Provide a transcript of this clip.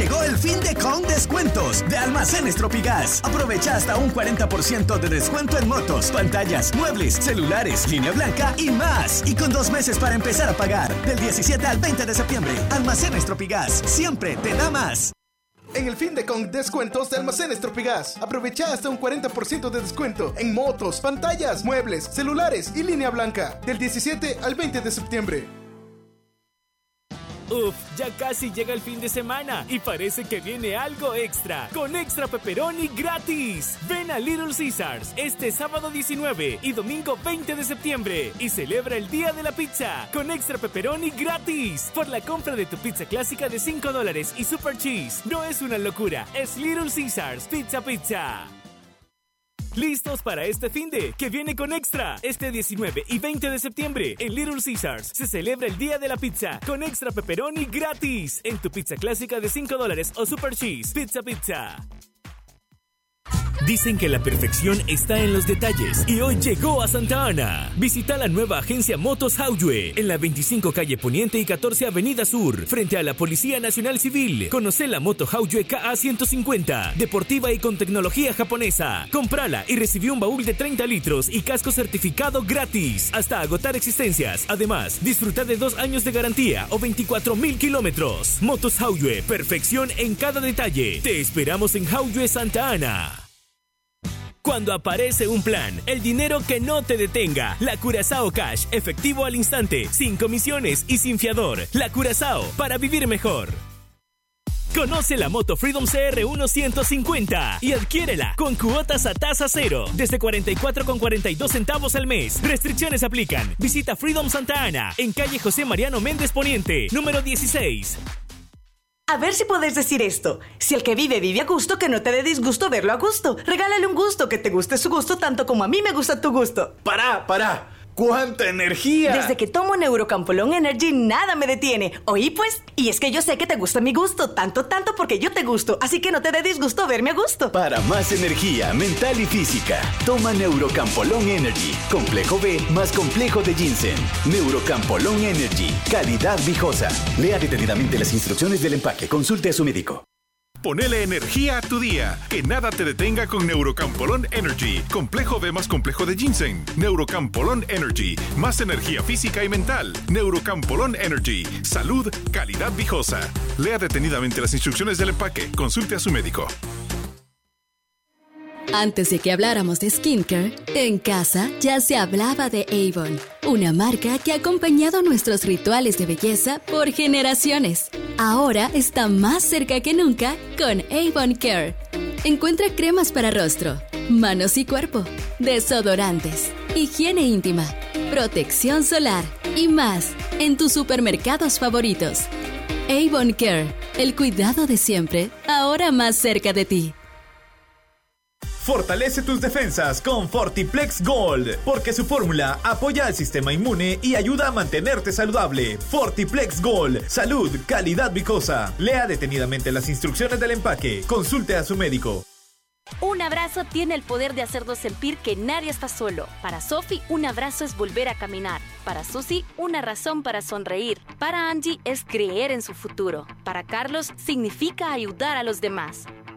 llegó el fin de con descuentos de Almacenes Tropigas. Aprovecha hasta un 40% de descuento en motos, pantallas, muebles, celulares, línea blanca y más. Y con 2 meses para empezar a pagar. Del 17 al 20 de septiembre. Almacenes Tropigas. Siempre te da más. En el fin de con descuentos de Almacenes Tropigas, aprovecha hasta un 40% de descuento en motos, pantallas, muebles, celulares y línea blanca. Del 17 al 20 de septiembre. Uf, ya casi llega el fin de semana y parece que viene algo extra. Con Extra Pepperoni gratis. Ven a Little Caesars este sábado 19 y domingo 20 de septiembre y celebra el Día de la Pizza con Extra Pepperoni gratis. Por la compra de tu pizza clásica de $5 y Super Cheese. No es una locura, es Little Caesars Pizza. ¿Listos para este finde que viene con Extra? Este 19 y 20 de septiembre en Little Caesars se celebra el Día de la Pizza con Extra Pepperoni gratis en tu pizza clásica de $5 o Super Cheese Pizza. Dicen que la perfección está en los detalles y hoy llegó a Santa Ana. Visita la nueva agencia Motos Haoyue en la 25 calle Poniente y 14 avenida Sur, frente a la Policía Nacional Civil. Conoce la moto Haoyue KA150, deportiva y con tecnología japonesa. Cómprala y recibí un baúl de 30 litros y casco certificado gratis hasta agotar existencias. Además, disfruta de 2 años de garantía o 24,000 kilómetros. Motos Haoyue, perfección en cada detalle. Te esperamos en Haoyue, Santa Ana. Cuando aparece un plan, el dinero que no te detenga. La Curazao Cash, efectivo al instante, sin comisiones y sin fiador. La Curazao, para vivir mejor. Conoce la moto Freedom CR1 150 y adquiérela con cuotas a tasa cero desde 44,42 centavos al mes. Restricciones aplican. Visita Freedom Santa Ana en calle José Mariano Méndez Poniente, número 16. A ver si puedes decir esto. Si el que vive a gusto, que no te dé disgusto verlo a gusto. Regálale un gusto, que te guste su gusto tanto como a mí me gusta tu gusto. ¡Para! ¡Cuánta energía! Desde que tomo Neurocampolón Energy, nada me detiene. ¿Oí pues? Y es que yo sé que te gusta mi gusto, tanto porque yo te gusto. Así que no te dé disgusto verme a gusto. Para más energía mental y física, toma Neurocampolón Energy. Complejo B más complejo de ginseng. Neurocampolón Energy. Calidad viejosa. Lea detenidamente las instrucciones del empaque. Consulte a su médico. Ponele energía a tu día. Que nada te detenga con Neurocampolón Energy. Complejo B más complejo de ginseng. Neurocampolón Energy. Más energía física y mental. Neurocampolón Energy. Salud, calidad viejosa. Lea detenidamente las instrucciones del empaque. Consulte a su médico. Antes de que habláramos de skincare, en casa ya se hablaba de Avon, una marca que ha acompañado nuestros rituales de belleza por generaciones. Ahora está más cerca que nunca con Avon Care. Encuentra cremas para rostro, manos y cuerpo, desodorantes, higiene íntima, protección solar y más en tus supermercados favoritos. Avon Care, el cuidado de siempre, ahora más cerca de ti. Fortalece tus defensas con Fortiplex Gold, porque su fórmula apoya al sistema inmune y ayuda a mantenerte saludable. Fortiplex Gold, salud, calidad vicosa. Lea detenidamente las instrucciones del empaque. Consulte a su médico. Un abrazo tiene el poder de hacernos sentir que nadie está solo. Para Sophie, un abrazo es volver a caminar. Para Susie, una razón para sonreír. Para Angie, es creer en su futuro. Para Carlos, significa ayudar a los demás.